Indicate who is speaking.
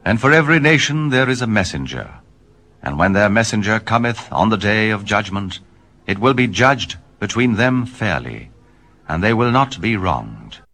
Speaker 1: And for every nation there is a messenger. And when their messenger cometh on the day of judgment, it will be judged between them fairly, and they will not be wronged.